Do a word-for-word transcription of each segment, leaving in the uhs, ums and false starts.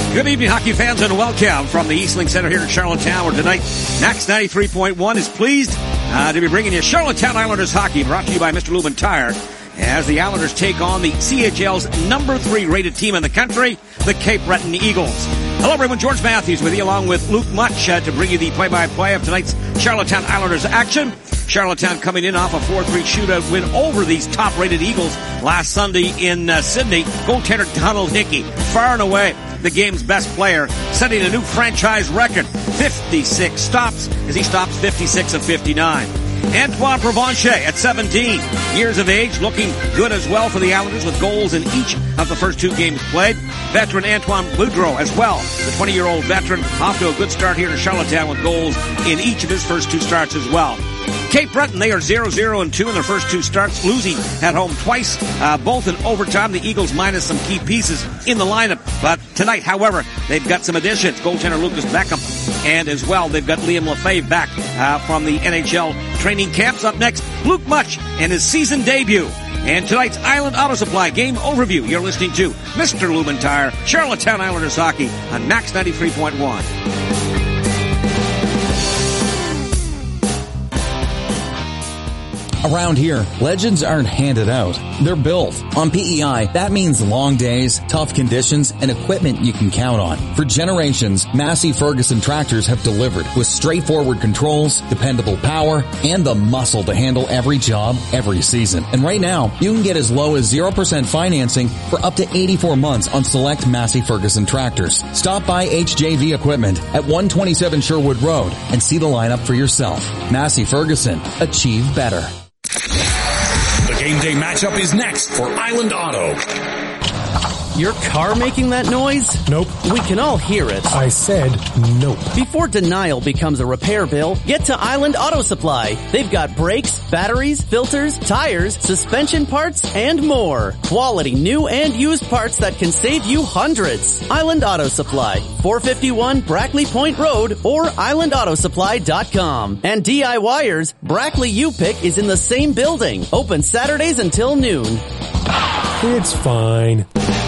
Good evening, hockey fans, and welcome from the Eastlink Center here in Charlottetown, where tonight, Max ninety-three point one is pleased uh, to be bringing you Charlottetown Islanders hockey, brought to you by Mister Lubin Tire, as the Islanders take on the C H L's number three rated team in the country, the Cape Breton Eagles. Hello, everyone. George Matthews with you, along with Luke Much, uh, to bring you the play-by-play of tonight's Charlottetown Islanders action. Charlottetown coming in off a four three shootout win over these top-rated Eagles last Sunday in uh, Sydney. Goaltender Donald Hickey, far and away the game's best player, setting a new franchise record, fifty-six stops, as he stops fifty-six of fifty-nine. Antoine Provencher at seventeen years of age, looking good as well for the Islanders with goals in each of the first two games played. Veteran Antoine Boudreau as well, the twenty-year-old veteran, off to a good start here in Charlottetown with goals in each of his first two starts as well. Cape Breton, they are zero zero and two in their first two starts, losing at home twice, uh, both in overtime. The Eagles minus some key pieces in the lineup. But tonight, however, they've got some additions. Goaltender Lucas Beckham, and as well, they've got Liam Lefebvre back uh, from the N H L training camps. Up next, Luke Much and his season debut. And tonight's Island Auto Supply game overview. You're listening to Mister Lubin Tire, Charlottetown Islanders hockey on Max ninety-three point one. Around here, legends aren't handed out. They're built. On P E I, that means long days, tough conditions, and equipment you can count on. For generations, Massey Ferguson tractors have delivered with straightforward controls, dependable power, and the muscle to handle every job, every season. And right now, you can get as low as zero percent financing for up to eighty-four months on select Massey Ferguson tractors. Stop by H J V Equipment at one twenty-seven Sherwood Road and see the lineup for yourself. Massey Ferguson. Achieve better. The game day matchup is next for Island Auto. Your car making that noise? Nope. We can all hear it. I said nope. Before denial becomes a repair bill, get to Island Auto Supply. They've got brakes, batteries, filters, tires, suspension parts, and more. Quality new and used parts that can save you hundreds. Island Auto Supply, four fifty-one Brackley Point Road or island auto supply dot com. And DIYers, Brackley U-Pick is in the same building. Open Saturdays until noon. It's fine.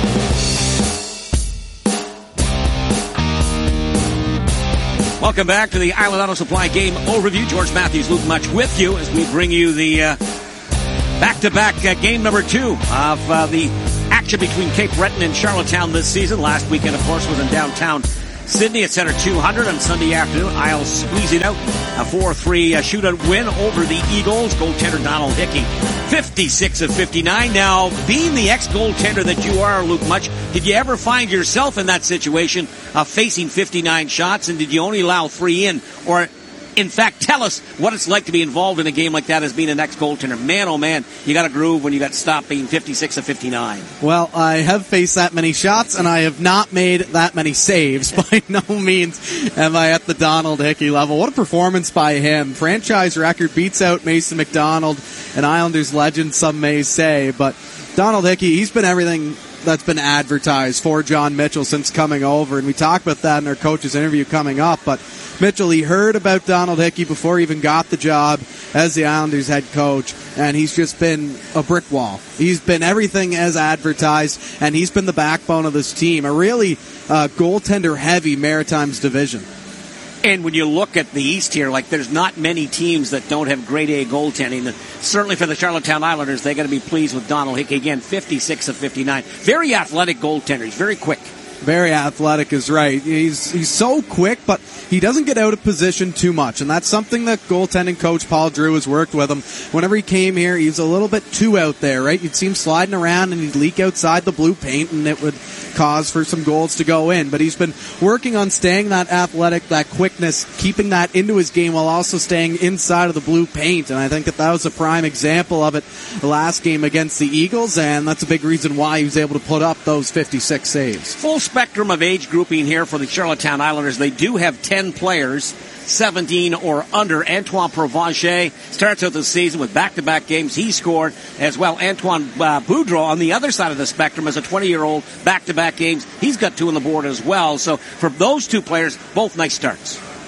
Welcome back to the Island Auto Supply game overview. George Matthews, Luke Much with you as we bring you the uh, back-to-back uh, game number two of uh, the action between Cape Breton and Charlottetown this season. Last weekend, of course, was in downtown Sydney at Center two hundred on Sunday afternoon. Isles squeezing out a four three uh, shootout win over the Eagles. Goaltender Donald Hickey, fifty-six of fifty-nine. Now, being the ex-goaltender that you are, Luke Much, did you ever find yourself in that situation of facing fifty-nine shots, and did you only allow three in? Or, in fact, tell us what it's like to be involved in a game like that as being an ex-goaltender. Man, oh man, you got to groove when you got stopped being fifty-six of fifty-nine. Well, I have faced that many shots, and I have not made that many saves. By no means am I at the Donald Hickey level. What a performance by him. Franchise record, beats out Mason McDonald, an Islanders legend, some may say. But Donald Hickey, he's been everything that's been advertised for John Mitchell since coming over, and we talk about that in our coach's interview coming up. But Mitchell, he heard about Donald Hickey before he even got the job as the Islanders head coach, and he's just been a brick wall. He's been everything as advertised, and he's been the backbone of this team, a really uh, goaltender-heavy Maritimes division. And when you look at the East here, like, there's not many teams that don't have grade A goaltending. And certainly for the Charlottetown Islanders, they got to be pleased with Donald Hickey. Again, fifty-six of fifty-nine. Very athletic goaltender. He's very quick. Very athletic is right. He's he's so quick, but he doesn't get out of position too much, and that's something that goaltending coach Paul Drew has worked with him. Whenever he came here, he was a little bit too out there, right? You'd see him sliding around, and he'd leak outside the blue paint, and it would cause for some goals to go in. But he's been working on staying that athletic, that quickness, keeping that into his game while also staying inside of the blue paint, and I think that that was a prime example of it the last game against the Eagles, and that's a big reason why he was able to put up those fifty-six saves. Full spectrum of age grouping here for the Charlottetown Islanders. They do have ten players, seventeen or under. Antoine Provencher starts out the season with back-to-back games. He scored as well. Antoine uh, Boudreau on the other side of the spectrum as a twenty-year-old, back-to-back games. He's got two on the board as well. So for those two players, both nice starts.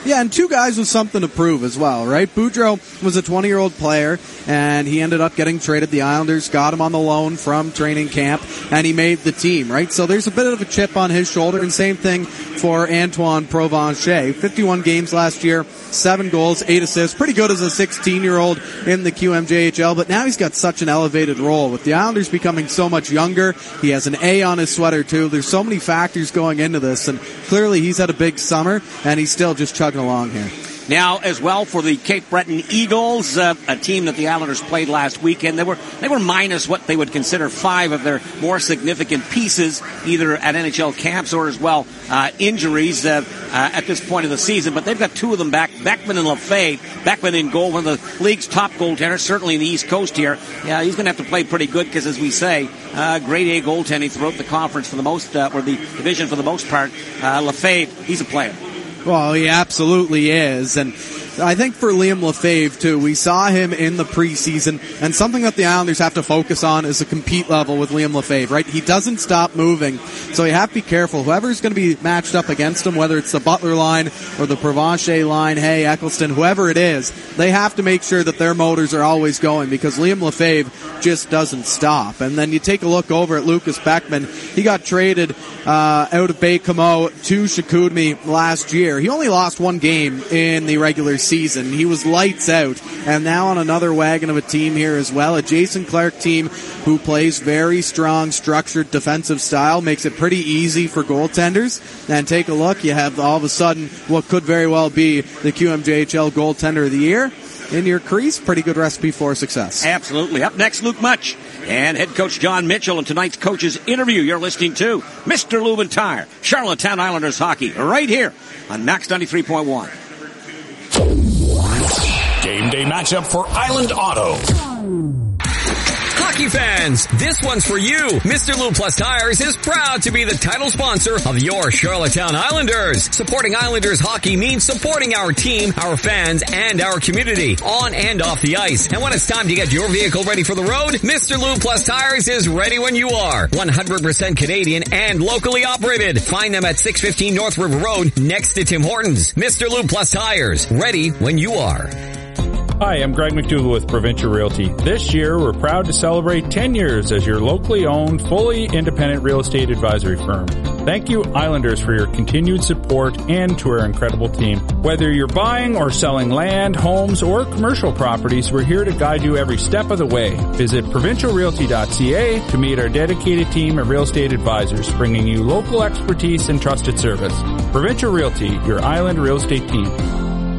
Yeah, and two guys with something to prove as well, right? Boudreau was a twenty-year-old player, and he ended up getting traded. The Islanders got him on the loan from training camp, and he made the team, right? So there's a bit of a chip on his shoulder, and same thing for Antoine Provencher. fifty-one games last year, seven goals, eight assists. Pretty good as a sixteen-year-old in the Q M J H L, but now he's got such an elevated role. With the Islanders becoming so much younger, he has an A on his sweater, too. There's so many factors going into this, and clearly he's had a big summer, and he's still just chugging along here. Now, as well, for the Cape Breton Eagles, uh, a team that the Islanders played last weekend, they were they were minus what they would consider five of their more significant pieces, either at N H L camps or as well uh, injuries uh, uh, at this point of the season. But they've got two of them back, Beckman and Lefebvre. Beckman in goal, one of the league's top goaltenders, certainly in the East Coast here. Yeah, he's going to have to play pretty good because, as we say, uh, grade A goaltending throughout the conference for the most, uh, or the division for the most part. Uh, Lefebvre, he's a player. Well, he absolutely is, and I think for Liam Lefebvre, too, we saw him in the preseason, and something that the Islanders have to focus on is the compete level with Liam Lefebvre, right? He doesn't stop moving, so you have to be careful. Whoever's going to be matched up against him, whether it's the Butler line or the Provencher line, hey, Eccleston, whoever it is, they have to make sure that their motors are always going, because Liam Lefebvre just doesn't stop. And then you take a look over at Lucas Beckman. He got traded uh, out of Baie-Comeau to Chicoutimi last year. He only lost one game in the regular season. He was lights out, and now on another wagon of a team here as well, a Jason Clark team who plays very strong, structured defensive style, makes it pretty easy for goaltenders. And take a look, you have all of a sudden what could very well be the Q M J H L goaltender of the year in your crease. Pretty good recipe for success. Absolutely. Up next, Luke Much and head coach John Mitchell in tonight's coach's interview. You're listening to Mister Lubin Tire, Charlottetown Islanders hockey, right here on Max ninety-three point one. Game day matchup for Island Auto. Hockey fans, this one's for you. Mister Lube Plus Tires is proud to be the title sponsor of your Charlottetown Islanders. Supporting Islanders hockey means supporting our team, our fans, and our community on and off the ice. And when it's time to get your vehicle ready for the road, Mister Lube Plus Tires is ready when you are. one hundred percent Canadian and locally operated. Find them at six fifteen North River Road next to Tim Hortons. Mister Lube Plus Tires, ready when you are. Hi, I'm Greg McDougall with Provincial Realty. This year, we're proud to celebrate ten years as your locally owned, fully independent real estate advisory firm. Thank you, Islanders, for your continued support and to our incredible team. Whether you're buying or selling land, homes, or commercial properties, we're here to guide you every step of the way. Visit provincial realty dot c a to meet our dedicated team of real estate advisors, bringing you local expertise and trusted service. Provincial Realty, your island real estate team.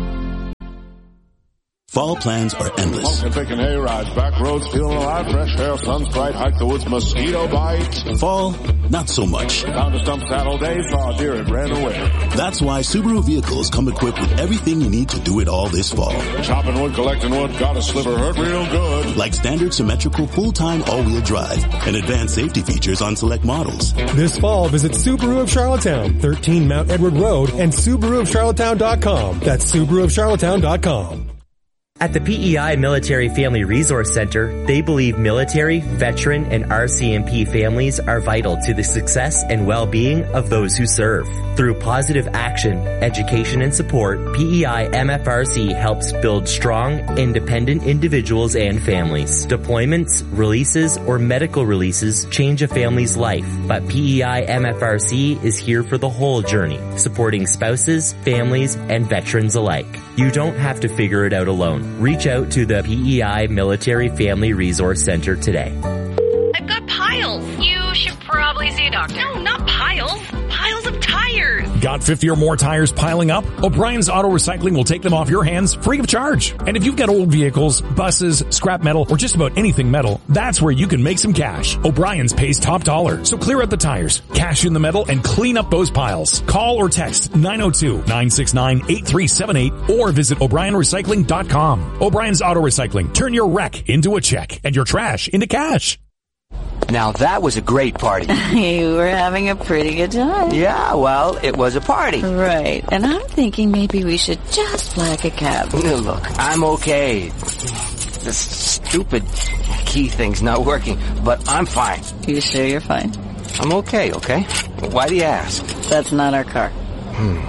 Fall plans are endless. Taking hay rides, back roads, feeling alive, fresh air, sun's bright, hike the woods, mosquito bites. Fall, not so much. Found a stump saddle day, saw a deer and ran away. That's why Subaru vehicles come equipped with everything you need to do it all this fall. Chopping wood, collecting wood, got a sliver, hurt real good. Like standard symmetrical full-time all-wheel drive and advanced safety features on select models. This fall, visit Subaru of Charlottetown, thirteen Mount Edward Road, and Subaru of Charlottetown dot com. That's Subaru of Charlottetown dot com. At the P E I Military Family Resource Center, they believe military, veteran, and R C M P families are vital to the success and well-being of those who serve. Through positive action, education, and support, P E I M F R C helps build strong, independent individuals and families. Deployments, releases, or medical releases change a family's life, but P E I M F R C is here for the whole journey, supporting spouses, families, and veterans alike. You don't have to figure it out alone. Reach out to the P E I Military Family Resource Center today. I've got piles. You should probably see a doctor. No, not piles. Piles of tires. Got fifty or more tires piling up? O'Brien's Auto Recycling will take them off your hands free of charge. And if you've got old vehicles, buses, scrap metal, or just about anything metal, that's where you can make some cash. O'Brien's pays top dollar. So clear out the tires, cash in the metal, and clean up those piles. Call or text nine oh two, nine six nine, eight three seven eight or visit o'brien recycling dot com. O'Brien's Auto Recycling. Turn your wreck into a check and your trash into cash. Now that was a great party. You were having a pretty good time. Yeah, well, it was a party. Right. And I'm thinking maybe we should just flag a cab. Look, I'm okay. This stupid key thing's not working, but I'm fine. You sure you're fine? I'm okay, okay? Why do you ask? That's not our car. Hmm.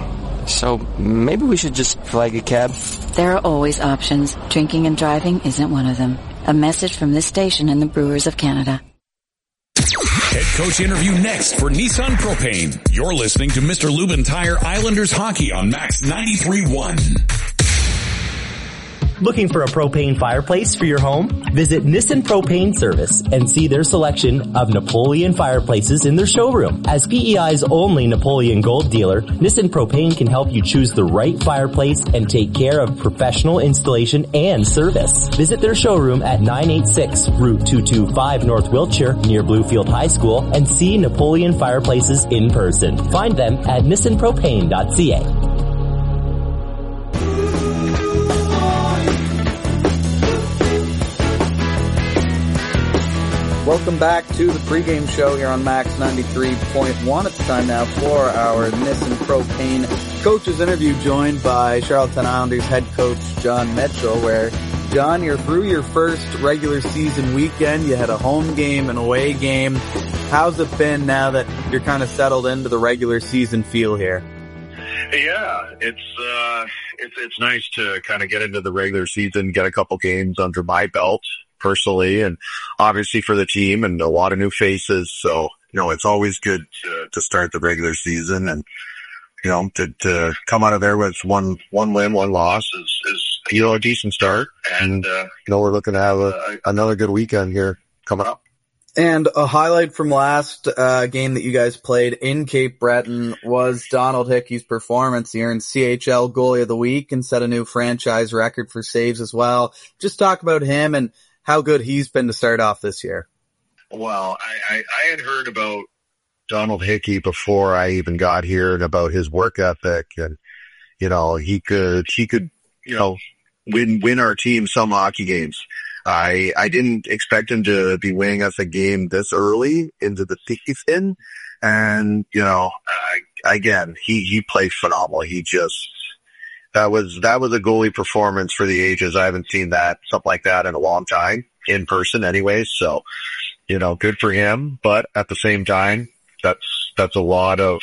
So maybe we should just flag a cab? There are always options. Drinking and driving isn't one of them. A message from this station and the Brewers of Canada. Head coach interview next for Nissan Propane. You're listening to Mister Lubin Tire Islanders Hockey on Max ninety-three point one. Looking for a propane fireplace for your home? Visit Nissan Propane Service and see their selection of Napoleon fireplaces in their showroom. As P E I's only Napoleon Gold dealer, Nissan Propane can help you choose the right fireplace and take care of professional installation and service. Visit their showroom at nine eighty-six Route two twenty-five North Wiltshire near Bluefield High School and see Napoleon fireplaces in person. Find them at nissan propane dot c a. Welcome back to the pregame show here on Max ninety-three point one. It's time now for our Nissan Propane coaches interview, joined by Charlottetown Islanders head coach John Mitchell, where, John, you're through your first regular season weekend. You had a home game and away game. How's it been now that you're kind of settled into the regular season feel here? Yeah, it's, uh, it's, it's nice to kind of get into the regular season, get a couple games under my belt personally, and obviously for the team, and a lot of new faces. So, you know, it's always good to, to start the regular season, and, you know, to, to come out of there with one, one win, one loss is, is, you know, a decent start. And, uh, you know, we're looking to have a, another good weekend here coming up. And a highlight from last uh, game that you guys played in Cape Breton was Donald Hickey's performance. He earned C H L Goalie of the Week and set a new franchise record for saves as well. Just talk about him and how good he's been to start off this year. Well, I, I, I had heard about Donald Hickey before I even got here, and about his work ethic, and, you know, he could, he could, you know, win, win our team some hockey games. I, I didn't expect him to be winning us a game this early into the season. And, you know, uh, again, he, he played phenomenal. He just, that was, that was a goalie performance for the ages. I haven't seen that, something like that in a long time, in person anyway. So, you know, good for him. But at the same time, that's, that's a lot of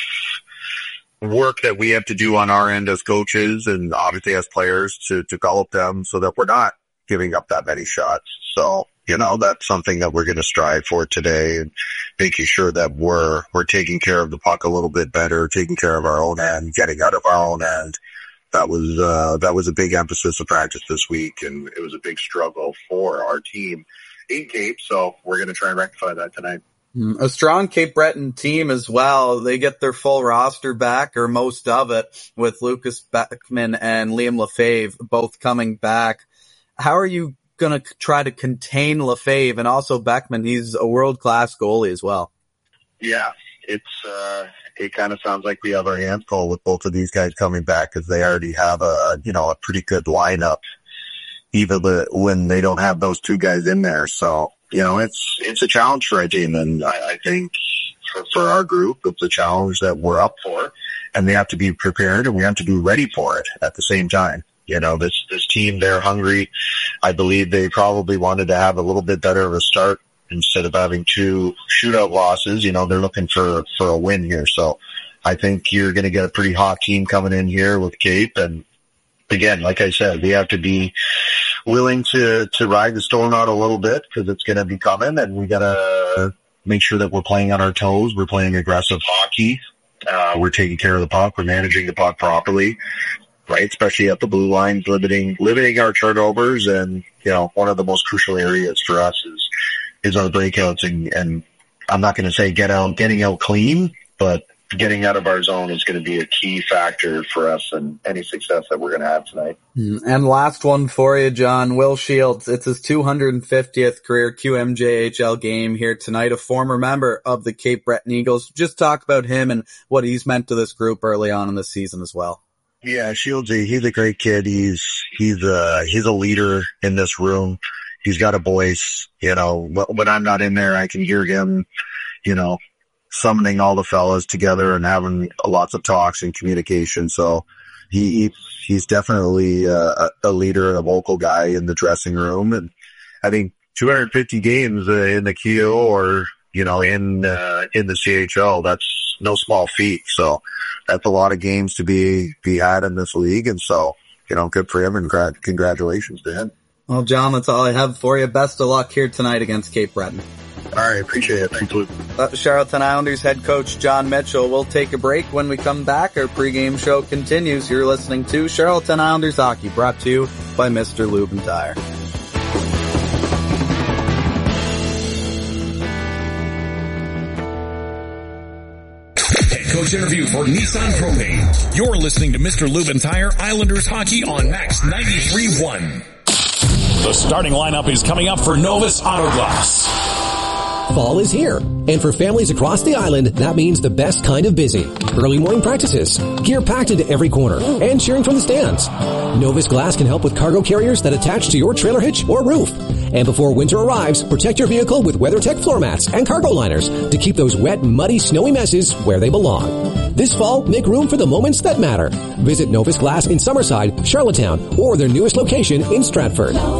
work that we have to do on our end as coaches and obviously as players to develop them so that we're not giving up that many shots. So, you know, that's something that we're going to strive for today, and making sure that we're, we're taking care of the puck a little bit better, taking care of our own end, getting out of our own end. That was, uh, that was a big emphasis of practice this week, and it was a big struggle for our team in Cape. So we're going to try and rectify that tonight. A strong Cape Breton team as well. They get their full roster back, or most of it, with Lucas Beckman and Liam Lefebvre both coming back. How are you going to try to contain Lefebvre and also Beckman? He's a world-class goalie as well. Yeah, it's, uh, it kind of sounds like we have our hands full with both of these guys coming back, because they already have a, you know, a pretty good lineup, even when they don't have those two guys in there. So, you know, it's, it's a challenge for our team. And I, I think for, for our group, it's a challenge that we're up for, and they have to be prepared and we have to be ready for it at the same time. You know, this, this team, they're hungry. I believe they probably wanted to have a little bit better of a start instead of having two shootout losses. You know, they're looking for, for a win here. So I think you're going to get a pretty hot team coming in here with Cape. And again, like I said, we have to be willing to, to ride the storm out a little bit, because it's going to be coming, and we got to make sure that we're playing on our toes. We're playing aggressive hockey. Uh, we're taking care of the puck. We're managing the puck properly. Right, especially at the blue line, limiting limiting our turnovers, and, you know, one of the most crucial areas for us is is our breakouts, and, and I'm not going to say get out getting out clean, but getting out of our zone is going to be a key factor for us and any success that we're going to have tonight. And last one for you, John. Will Shields, it's his two hundred fiftieth career Q M J H L game here tonight, a former member of the Cape Breton Eagles. Just talk about him and what he's meant to this group early on in the season as well. Yeah, Shieldsy, he's a great kid. He's, he's a, he's a leader in this room. He's got a voice. You know, when I'm not in there, I can hear him, you know, summoning all the fellas together and having lots of talks and communication. So he, he's definitely a, a leader and a vocal guy in the dressing room. And I think two hundred fifty games uh, in the Q or, you know, in, uh, in the C H L, that's, no small feat. So that's a lot of games to be, be had in this league. And so, you know, good for him and gra- congratulations to him. Well, John, that's all I have for you. Best of luck here tonight against Cape Breton. All right, appreciate it. Thanks, Luke. Uh, Charlottetown Islanders head coach John Mitchell. We'll take a break. When we come back, our pregame show continues. You're listening to Charlottetown Islanders Hockey, brought to you by Mister Lube and Tire. Head coach interview for Nissan Propane. You're listening to Mister Lube and Tire Islanders Hockey on Max ninety-three point one. The starting lineup is coming up for Novus Auto Glass. Fall is here, and for families across the island, that means the best kind of busy. Early morning practices, gear packed into every corner, and cheering from the stands. Novus Glass can help with cargo carriers that attach to your trailer hitch or roof. And before winter arrives, protect your vehicle with WeatherTech floor mats and cargo liners to keep those wet, muddy, snowy messes where they belong. This fall, make room for the moments that matter. Visit Novus Glass in Summerside, Charlottetown, or their newest location in Stratford.